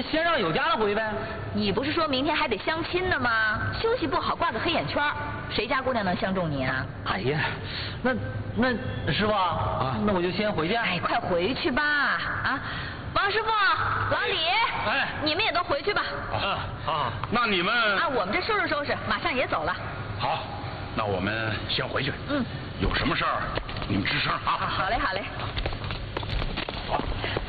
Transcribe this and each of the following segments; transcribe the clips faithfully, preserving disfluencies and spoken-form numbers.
先让有家的回呗。 你不是说明天还得相亲呢吗？休息不好挂个黑眼圈，谁家姑娘能相中你啊？ 哎呀，那那师傅啊，那我就先回去。 哎，快回去吧！啊，王师傅、老李， 哎， 你们也都回去吧。 啊啊，那你们啊，我们这收拾收拾，马上也走了。 好，那我们先回去。 嗯， 有什么事儿你们吱声啊。 好嘞，好嘞。 好。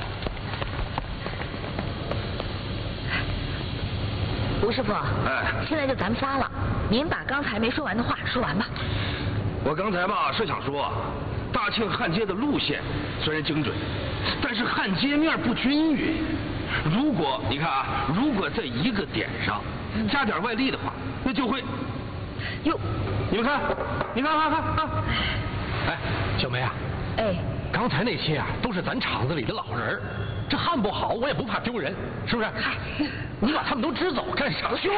吴师傅， 哎， 现在就咱们仨了，您把刚才没说完的话说完吧。 我刚才吧是想说，大庆焊接的路线虽然精准，但是焊接面不均匀。如果你看啊，如果在一个点上加点外力的话，那就会。 哟， 你们看，你看看看啊！ 哎，小梅啊， 哎， 刚才那些啊都是咱厂子里的老人儿，这焊不好我也不怕丢人，是不是？你把他们都支走干啥？ 就是，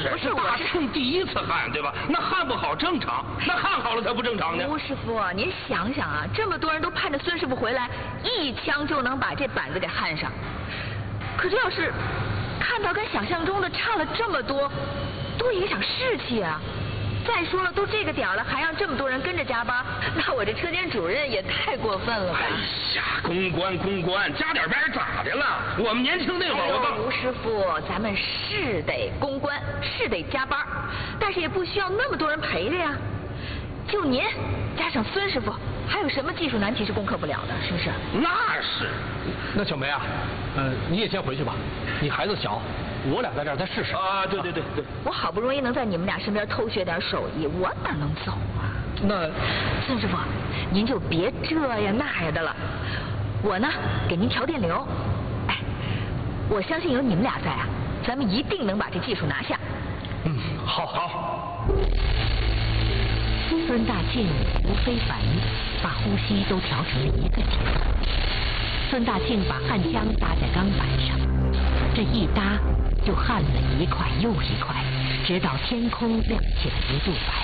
不是大庆第一次焊，对吧？那焊不好正常，那焊好了才不正常呢。 吴师傅，您想想啊，这么多人都盼着孙师傅回来，一枪就能把这板子给焊上。可这要是看到跟想象中的差了这么多，多影响士气啊！再说了，都这个点了，还让这么多人跟着加班，那我这车间主任也太过分了吧！ 哎呀，公关公关，加点班咋的了？我们年轻那会儿，我告吴师傅，咱们是得公关，是得加班，但是也不需要那么多人陪着呀。就您加上孙师傅，还有什么技术难题是攻克不了的？是不是？ 那是。 那小梅啊，呃，你也先回去吧，你孩子小，我俩在这儿再试试。 啊，对对对对。 我好不容易能在你们俩身边偷学点手艺，我哪能走啊？ 那孙师傅，您就别这呀那呀的了。我呢，给您调电流。哎，我相信有你们俩在啊，咱们一定能把这技术拿下。 嗯，好，好。 孙大庆、吴非凡把呼吸都调成了一个频率。孙大庆把焊枪搭在钢板上，这一搭就焊了一块又一块，直到天空亮起了一度白。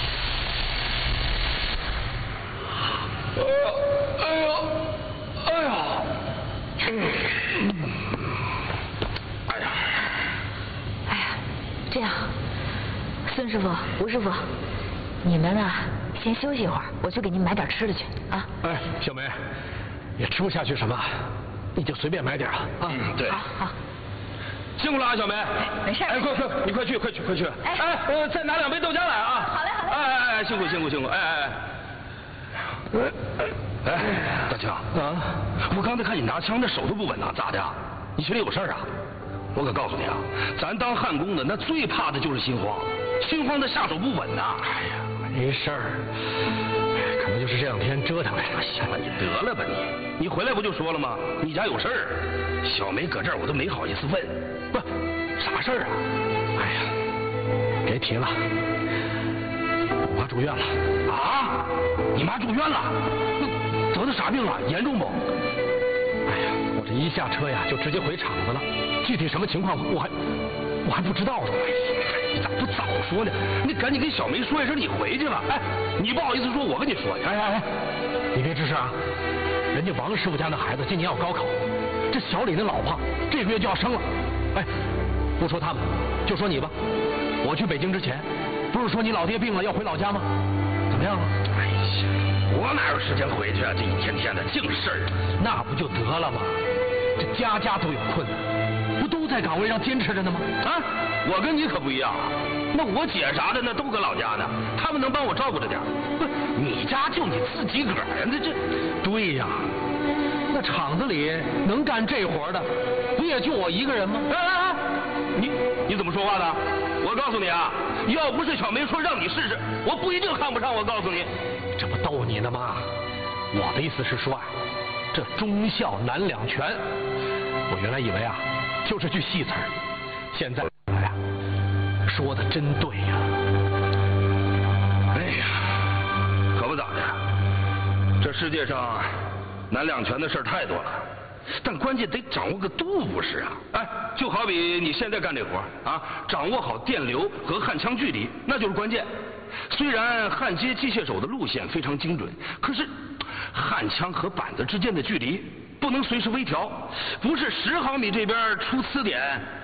哎呀，哎呀，嗯，哎呀， 哎呀，这样，孙师傅、吴师傅，你们呢先休息一会儿，我去给您买点吃的去啊。 哎，小梅，也吃不下去什么，你就随便买点啊。 嗯，对。 好，好。 辛苦了啊，小梅。 没事。 哎，快快，你快去，快去，快去。哎，哎，呃，再拿两杯豆浆来啊。 好嘞，好嘞。 哎哎哎，辛苦辛苦辛苦，哎哎哎。哎，大庆啊，我刚才看你拿枪，那手都不稳呐，咋的？你心里有事儿啊？我可告诉你啊，咱当焊工的那最怕的就是心慌，心慌的下手不稳呐。 哎呀，没事儿，可能就是这两天折腾的。 行了，你得了吧你，你回来不就说了吗？你家有事儿，小梅搁这儿我都没好意思问。不，啥事儿啊？ 哎呀，别提了，我妈住院了。 啊？你妈住院了？得的啥病了？严重不？ 哎呀，我这一下车呀，就直接回厂子了。具体什么情况，我还我还不知道呢。 哎呀，你咋不早说呢？你赶紧跟小梅说一声，你回去了。哎，你不好意思说，我跟你说去。 哎哎哎，你别吱声啊！人家王师傅家那孩子今年要高考，这小李那老婆这个月就要生了。哎，不说他们，就说你吧。我去北京之前，不是说你老爹病了要回老家吗？怎么样了？ 哎呀，我哪有时间回去啊？这一天天的净事儿。 那不就得了吗？这家家都有困难，不都在岗位上坚持着呢吗？ 啊，我跟你可不一样啊。那我姐啥的那都搁老家呢，他们能帮我照顾着点。不，你家就你自己个儿呀？那这， 对呀，那厂子里能干这活的，不也就我一个人吗？ 哎哎哎，你你怎么说话的？我告诉你啊，要不是小梅说让你试试，我不一定看不上。我告诉你， 这不逗你呢吗？我的意思是说啊，这忠孝难两全。我原来以为啊，就是句戏词儿，现在哎呀，说的真对呀。 哎呀，可不咋的，这世界上难两全的事儿太多了。但关键得掌握个度，不是啊？哎，就好比你现在干这活啊，掌握好电流和焊枪距离，那就是关键。虽然焊接机械手的路线非常精准，可是焊枪和板子之间的距离不能随时微调，不是十毫米这边出呲点，